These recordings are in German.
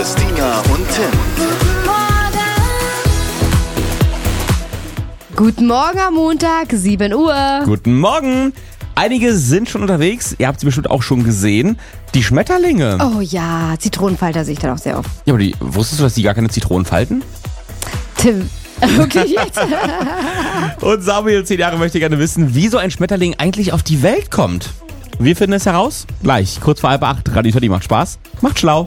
Christina und Tim. Guten Morgen am Montag, 7 Uhr. Guten Morgen. Einige sind schon unterwegs. Ihr habt sie bestimmt auch schon gesehen. Die Schmetterlinge. Oh ja, Zitronenfalter sehe ich dann auch sehr oft. Ja, aber wusstest du, dass die gar keine Zitronen falten? Tim, wirklich jetzt? Und Samuel, 10 Jahre, möchte gerne wissen, wie so ein Schmetterling eigentlich auf die Welt kommt. Wir finden es heraus. Gleich, kurz vor 7:30. Radio Teddy macht Spaß. Macht schlau.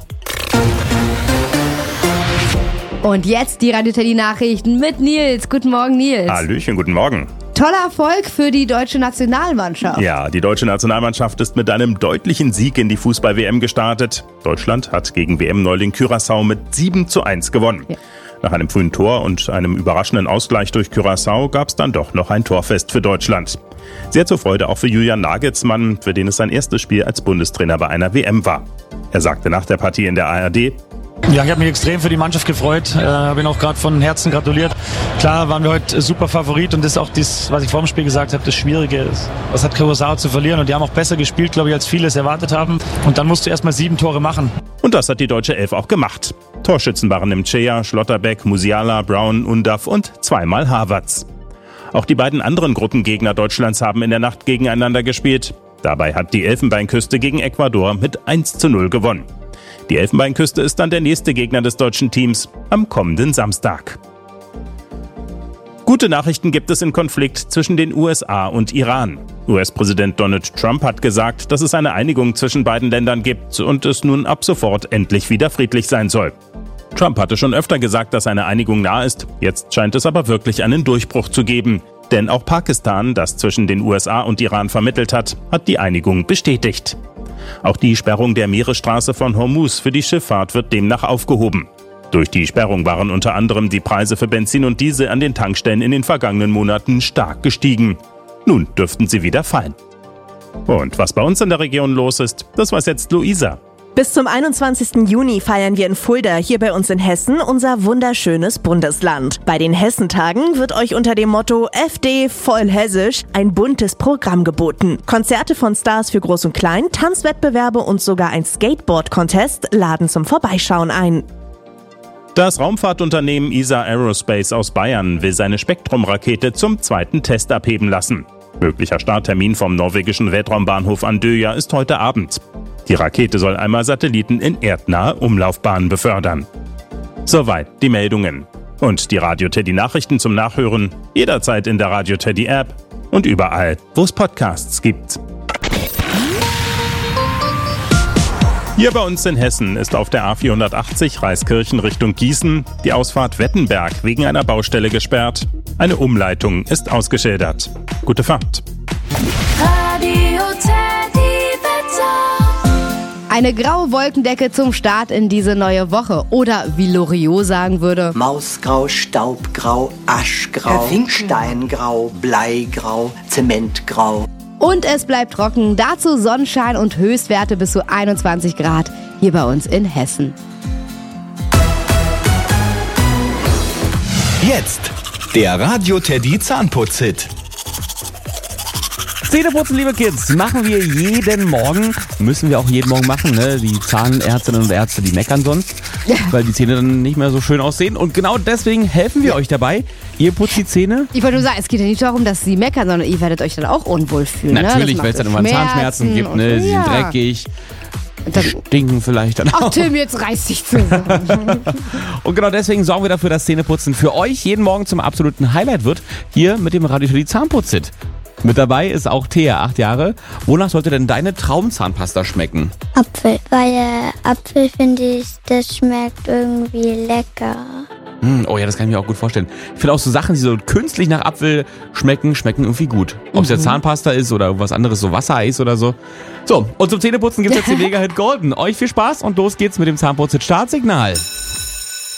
Und jetzt die Radio Teddy Nachrichten mit Nils. Guten Morgen, Nils. Hallöchen, guten Morgen. Toller Erfolg für die deutsche Nationalmannschaft. Ja, die deutsche Nationalmannschaft ist mit einem deutlichen Sieg in die Fußball-WM gestartet. Deutschland hat gegen WM-Neuling Curaçao mit 7:1 gewonnen. Ja. Nach einem frühen Tor und einem überraschenden Ausgleich durch Curaçao gab es dann doch noch ein Torfest für Deutschland. Sehr zur Freude auch für Julian Nagelsmann, für den es sein erstes Spiel als Bundestrainer bei einer WM war. Er sagte nach der Partie in der ARD: Ja, ich habe mich extrem für die Mannschaft gefreut, habe ihnen auch gerade von Herzen gratuliert. Klar waren wir heute super Favorit und das ist auch das, was ich vor dem Spiel gesagt habe, das Schwierige ist. Was hat Curaçao zu verlieren und die haben auch besser gespielt, glaube ich, als viele es erwartet haben. Und dann musst du erstmal 7 Tore machen. Und das hat die deutsche Elf auch gemacht. Torschützen waren Mchea, Schlotterbeck, Musiala, Brown, Undav und zweimal Havertz. Auch die beiden anderen Gruppengegner Deutschlands haben in der Nacht gegeneinander gespielt. Dabei hat die Elfenbeinküste gegen Ecuador mit 1:0 gewonnen. Die Elfenbeinküste ist dann der nächste Gegner des deutschen Teams am kommenden Samstag. Gute Nachrichten gibt es im Konflikt zwischen den USA und Iran. US-Präsident Donald Trump hat gesagt, dass es eine Einigung zwischen beiden Ländern gibt und es nun ab sofort endlich wieder friedlich sein soll. Trump hatte schon öfter gesagt, dass eine Einigung nah ist. Jetzt scheint es aber wirklich einen Durchbruch zu geben. Denn auch Pakistan, das zwischen den USA und Iran vermittelt hat die Einigung bestätigt. Auch die Sperrung der Meeresstraße von Hormuz für die Schifffahrt wird demnach aufgehoben. Durch die Sperrung waren unter anderem die Preise für Benzin und Diesel an den Tankstellen in den vergangenen Monaten stark gestiegen. Nun dürften sie wieder fallen. Und was bei uns in der Region los ist, das weiß jetzt Luisa. Bis zum 21. Juni feiern wir in Fulda, hier bei uns in Hessen, unser wunderschönes Bundesland. Bei den Hessentagen wird euch unter dem Motto FD voll hessisch ein buntes Programm geboten. Konzerte von Stars für Groß und Klein, Tanzwettbewerbe und sogar ein Skateboard-Contest laden zum Vorbeischauen ein. Das Raumfahrtunternehmen ESA Aerospace aus Bayern will seine Spektrum-Rakete zum zweiten Test abheben lassen. Möglicher Starttermin vom norwegischen Weltraumbahnhof Andøya ist heute Abend. Die Rakete soll einmal Satelliten in erdnahe Umlaufbahnen befördern. Soweit die Meldungen. Und die Radio Teddy Nachrichten zum Nachhören jederzeit in der Radio Teddy App und überall, wo es Podcasts gibt. Hier bei uns in Hessen ist auf der A480 Reiskirchen Richtung Gießen die Ausfahrt Wettenberg wegen einer Baustelle gesperrt. Eine Umleitung ist ausgeschildert. Gute Fahrt. Radio Teddy Wetter. Eine graue Wolkendecke zum Start in diese neue Woche. Oder wie Loriot sagen würde: Mausgrau, Staubgrau, Aschgrau, Steingrau, Bleigrau, Zementgrau. Und es bleibt trocken, dazu Sonnenschein und Höchstwerte bis zu 21 Grad hier bei uns in Hessen. Jetzt der Radio Teddy Zahnputz-Hit. Zähneputzen, liebe Kids, machen wir jeden Morgen. Müssen wir auch jeden Morgen machen, ne? Die Zahnärztinnen und Ärzte, die meckern sonst, weil die Zähne dann nicht mehr so schön aussehen. Und genau deswegen helfen wir euch dabei. Ihr putzt die Zähne. Ich wollte nur sagen, es geht ja nicht darum, dass sie meckern, sondern ihr werdet euch dann auch unwohl fühlen. Natürlich, weil es dann immer Zahnschmerzen gibt, ne? Sie sind dreckig. Die stinken vielleicht dann auch. Ach Tim, jetzt reiß dich zusammen. Und genau deswegen sorgen wir dafür, dass Zähneputzen für euch jeden Morgen zum absoluten Highlight wird. Hier mit dem Radio Teddy Zahnputz-Hit. Mit dabei ist auch Thea, 8 Jahre. Wonach sollte denn deine Traumzahnpasta schmecken? Apfel, weil Apfel finde ich, das schmeckt irgendwie lecker. Oh ja, das kann ich mir auch gut vorstellen. Ich finde auch so Sachen, die so künstlich nach Apfel schmecken irgendwie gut. Ob es jetzt Zahnpasta ist oder irgendwas anderes, so Wassereis oder so. So, und zum Zähneputzen gibt es jetzt den Mega-Hit Golden. Euch viel Spaß und los geht's mit dem Zahnputz-Hit Startsignal.